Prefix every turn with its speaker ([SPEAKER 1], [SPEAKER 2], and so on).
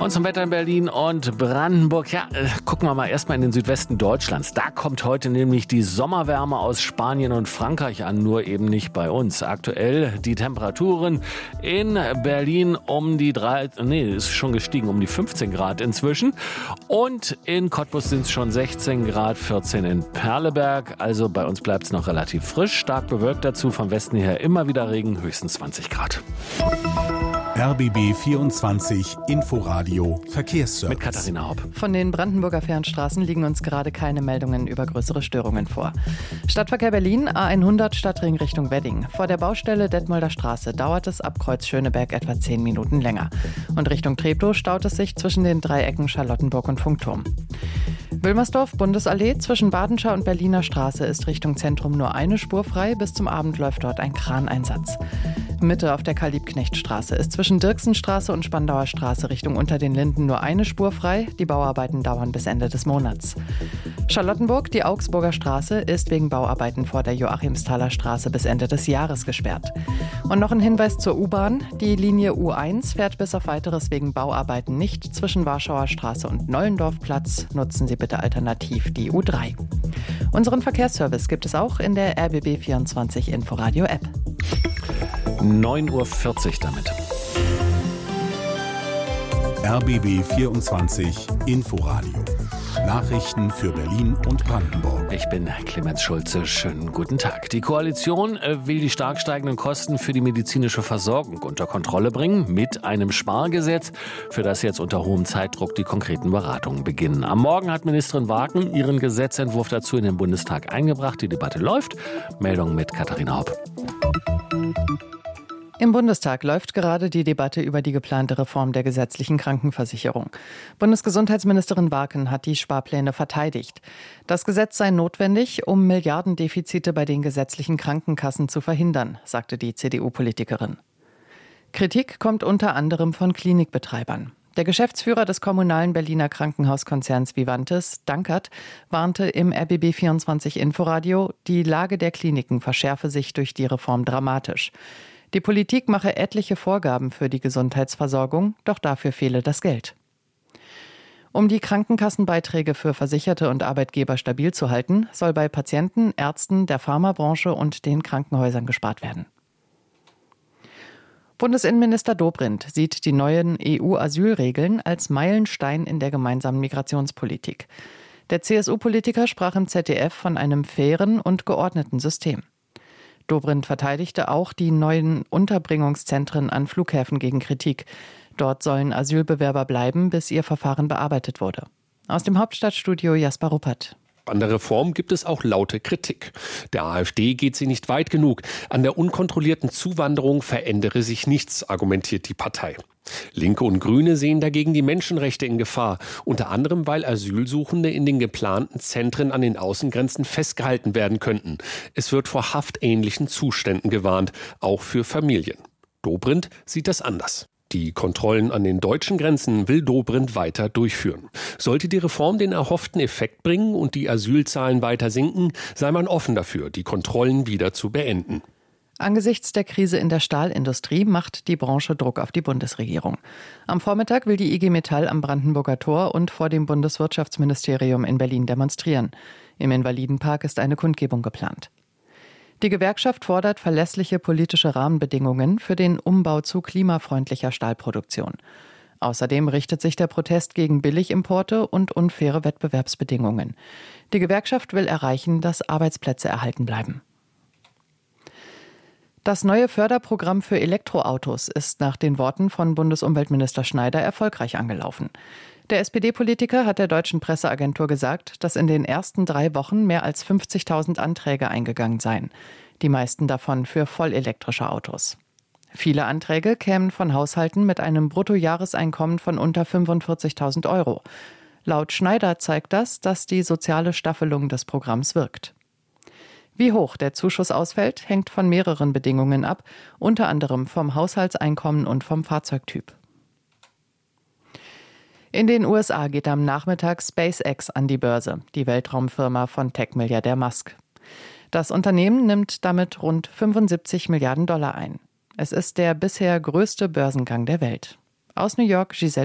[SPEAKER 1] Und zum Wetter in Berlin und Brandenburg. Ja, gucken wir mal erstmal in den Südwesten Deutschlands. Da kommt heute nämlich die Sommerwärme aus Spanien und Frankreich an, nur eben nicht bei uns. Aktuell die Temperaturen in Berlin um die ist schon gestiegen, um die 15 Grad inzwischen. Und in Cottbus sind es schon 16 Grad, 14 in Perleberg. Also bei uns bleibt es noch relativ frisch, stark bewölkt dazu. Vom Westen her immer wieder Regen, höchstens 20 Grad.
[SPEAKER 2] RBB 24 Inforadio Verkehrsservice.
[SPEAKER 1] Mit Katharina Hopp.
[SPEAKER 3] Von den Brandenburger Fernstraßen liegen uns gerade keine Meldungen über größere Störungen vor. Stadtverkehr Berlin, A100 Stadtring Richtung Wedding. Vor der Baustelle Detmolder Straße dauert es ab Kreuz Schöneberg etwa 10 Minuten länger. Und Richtung Treptow staut es sich zwischen den Dreiecken Charlottenburg und Funkturm. Wilmersdorf, Bundesallee, zwischen Badenscher und Berliner Straße ist Richtung Zentrum nur eine Spur frei. Bis zum Abend läuft dort ein Kraneinsatz. Mitte auf der Karl-Liebknecht-Straße ist zwischen Dirksenstraße und Spandauer Straße Richtung Unter den Linden nur eine Spur frei. Die Bauarbeiten dauern bis Ende des Monats. Charlottenburg, die Augsburger Straße, ist wegen Bauarbeiten vor der Joachimsthaler Straße bis Ende des Jahres gesperrt. Und noch ein Hinweis zur U-Bahn. Die Linie U1 fährt bis auf Weiteres wegen Bauarbeiten nicht zwischen Warschauer Straße und Nollendorfplatz. Nutzen Sie bitte alternativ die U3. Unseren Verkehrsservice gibt es auch in der RBB 24 Inforadio App.
[SPEAKER 1] 9.40 Uhr damit.
[SPEAKER 2] RBB 24 Inforadio. Nachrichten für Berlin und Brandenburg.
[SPEAKER 1] Ich bin Clemens Schulze. Schönen guten Tag. Die Koalition will die stark steigenden Kosten für die medizinische Versorgung unter Kontrolle bringen mit einem Spargesetz, für das jetzt unter hohem Zeitdruck die konkreten Beratungen beginnen. Am Morgen hat Ministerin Wagen ihren Gesetzentwurf dazu in den Bundestag eingebracht. Die Debatte läuft. Meldung mit Katharina Hopp.
[SPEAKER 3] Im Bundestag läuft gerade die Debatte über die geplante Reform der gesetzlichen Krankenversicherung. Bundesgesundheitsministerin Wagen hat die Sparpläne verteidigt. Das Gesetz sei notwendig, um Milliardendefizite bei den gesetzlichen Krankenkassen zu verhindern, sagte die CDU-Politikerin. Kritik kommt unter anderem von Klinikbetreibern. Der Geschäftsführer des kommunalen Berliner Krankenhauskonzerns Vivantes, Dankert, warnte im RBB 24 Inforadio, die Lage der Kliniken verschärfe sich durch die Reform dramatisch. Die Politik mache etliche Vorgaben für die Gesundheitsversorgung, doch dafür fehle das Geld. Um die Krankenkassenbeiträge für Versicherte und Arbeitgeber stabil zu halten, soll bei Patienten, Ärzten, der Pharmabranche und den Krankenhäusern gespart werden. Bundesinnenminister Dobrindt sieht die neuen EU-Asylregeln als Meilenstein in der gemeinsamen Migrationspolitik. Der CSU-Politiker sprach im ZDF von einem fairen und geordneten System. Dobrindt verteidigte auch die neuen Unterbringungszentren an Flughäfen gegen Kritik. Dort sollen Asylbewerber bleiben, bis ihr Verfahren bearbeitet wurde. Aus dem Hauptstadtstudio Jasper Ruppert.
[SPEAKER 4] An der Reform gibt es auch laute Kritik. Der AfD geht sie nicht weit genug. An der unkontrollierten Zuwanderung verändere sich nichts, argumentiert die Partei. Linke und Grüne sehen dagegen die Menschenrechte in Gefahr, unter anderem weil Asylsuchende in den geplanten Zentren an den Außengrenzen festgehalten werden könnten. Es wird vor haftähnlichen Zuständen gewarnt, auch für Familien. Dobrindt sieht das anders. Die Kontrollen an den deutschen Grenzen will Dobrindt weiter durchführen. Sollte die Reform den erhofften Effekt bringen und die Asylzahlen weiter sinken, sei man offen dafür, die Kontrollen wieder zu beenden.
[SPEAKER 3] Angesichts der Krise in der Stahlindustrie macht die Branche Druck auf die Bundesregierung. Am Vormittag will die IG Metall am Brandenburger Tor und vor dem Bundeswirtschaftsministerium in Berlin demonstrieren. Im Invalidenpark ist eine Kundgebung geplant. Die Gewerkschaft fordert verlässliche politische Rahmenbedingungen für den Umbau zu klimafreundlicher Stahlproduktion. Außerdem richtet sich der Protest gegen Billigimporte und unfaire Wettbewerbsbedingungen. Die Gewerkschaft will erreichen, dass Arbeitsplätze erhalten bleiben. Das neue Förderprogramm für Elektroautos ist nach den Worten von Bundesumweltminister Schneider erfolgreich angelaufen. Der SPD-Politiker hat der deutschen Presseagentur gesagt, dass in den ersten 3 Wochen mehr als 50.000 Anträge eingegangen seien. Die meisten davon für vollelektrische Autos. Viele Anträge kämen von Haushalten mit einem Bruttojahreseinkommen von unter 45.000 €. Laut Schneider zeigt das, dass die soziale Staffelung des Programms wirkt. Wie hoch der Zuschuss ausfällt, hängt von mehreren Bedingungen ab, unter anderem vom Haushaltseinkommen und vom Fahrzeugtyp. In den USA geht am Nachmittag SpaceX an die Börse, die Weltraumfirma von Tech-Milliardär Musk. Das Unternehmen nimmt damit rund 75 Milliarden $ ein. Es ist der bisher größte Börsengang der Welt. Aus New York, Giselle